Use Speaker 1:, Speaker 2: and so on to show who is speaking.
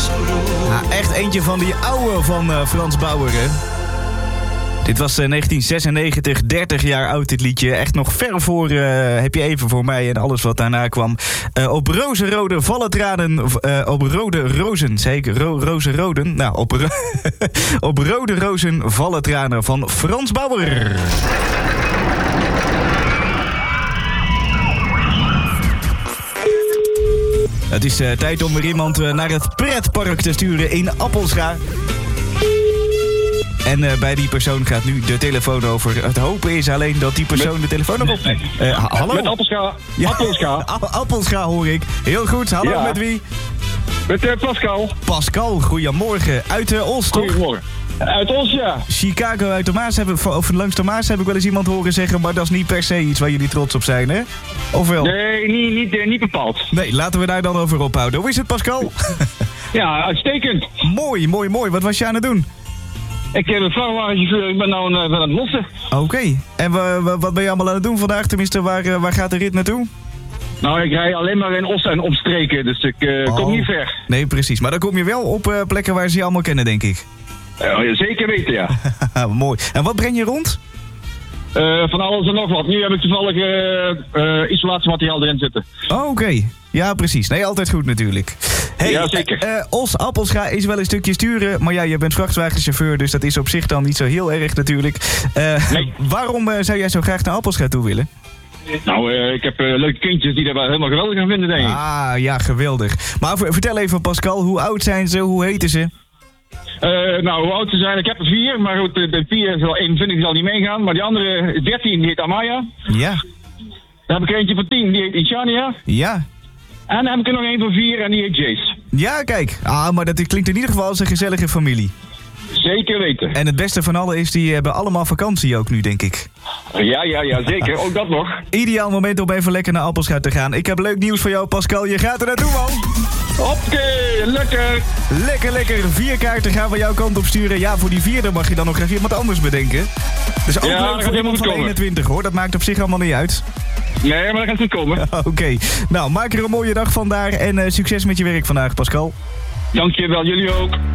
Speaker 1: Ja, echt eentje van die oude van Frans Bauer, hè? Dit was 1996, 30 jaar oud dit liedje. Echt nog ver voor Heb je even voor mij en alles wat daarna kwam. Op rozenrode vallen tranen, op rode rozen, zei ik rozenroden? Nou, op rode rozen vallen tranen van Frans Bauer. Het is tijd om weer iemand naar het pretpark te sturen in Appelscha. En bij die persoon gaat nu de telefoon over. Het hopen is alleen dat die persoon de telefoon nog opneemt. Hallo?
Speaker 2: Met Appelscha. Ja. Appelscha.
Speaker 1: Appelscha hoor ik. Heel goed. Hallo, ja. Met wie?
Speaker 2: Met Pascal.
Speaker 1: Pascal, goedemorgen. Uit Os, toch?
Speaker 2: Goedemorgen. Uit Os, ja.
Speaker 1: Chicago uit de Maas of langs de Maas heb ik wel eens iemand horen zeggen, maar dat is niet per se iets waar jullie trots op zijn, hè? Of wel?
Speaker 2: Nee, niet bepaald.
Speaker 1: Nee, laten we daar dan over ophouden. Hoe is het, Pascal?
Speaker 2: Ja, uitstekend.
Speaker 1: Mooi. Wat was je aan het doen?
Speaker 2: Ik heb een vrachtwagenchauffeur, ik ben nou aan het lossen.
Speaker 1: Oké. En wat ben je allemaal aan het doen vandaag? Tenminste, waar gaat de rit naartoe?
Speaker 2: Nou, ik rij alleen maar in Os en omstreken, dus ik kom niet ver.
Speaker 1: Nee, precies. Maar dan kom je wel op plekken waar ze je allemaal kennen, denk ik.
Speaker 2: Zeker weten, ja.
Speaker 1: Mooi. En wat breng je rond?
Speaker 2: Van alles en nog wat. Nu heb ik toevallig isolatiemateriaal erin zitten.
Speaker 1: Oh, oké. Ja, precies. Nee, altijd goed natuurlijk. Hey,
Speaker 2: ja, zeker.
Speaker 1: Os Appelscha is wel een stukje sturen, maar ja, je bent vrachtwagenchauffeur, dus dat is op zich dan niet zo heel erg natuurlijk.
Speaker 2: Nee.
Speaker 1: Waarom zou jij zo graag naar Appelscha toe willen?
Speaker 2: Nou, ik heb leuke kindjes die daar helemaal geweldig aan vinden, denk ik.
Speaker 1: Ah, ja, geweldig. Maar vertel even, Pascal, hoe oud zijn ze? Hoe heten ze?
Speaker 2: Nou, hoe oud ze zijn? Ik heb er 4, maar goed, de 4 zal 21 zal niet meegaan. Maar die andere 13, die heet Amaya.
Speaker 1: Ja.
Speaker 2: Dan heb ik er eentje van 10, die heet Ishania.
Speaker 1: Ja.
Speaker 2: En dan heb ik er nog een van 4 en die heet Jace.
Speaker 1: Ja, kijk. Maar dat klinkt in ieder geval als een gezellige familie.
Speaker 2: Zeker weten.
Speaker 1: En het beste van allen is, die hebben allemaal vakantie ook nu, denk ik.
Speaker 2: Ja, zeker. Ook dat nog.
Speaker 1: Ideaal moment om even lekker naar Appelscha te gaan. Ik heb leuk nieuws voor jou, Pascal. Je gaat er naartoe, man.
Speaker 2: Oké, lekker.
Speaker 1: Lekker. 4 kaarten gaan we jouw kant op sturen. Ja, voor die 4e mag je dan nog even iemand anders bedenken. Dus ook leuk voor iemand van 21, hoor. Dat maakt op zich allemaal niet uit.
Speaker 2: Nee, maar dat gaat goed komen.
Speaker 1: Oké. Nou, maak er een mooie dag van daar. En succes met je werk vandaag, Pascal.
Speaker 2: Dankjewel, jullie ook.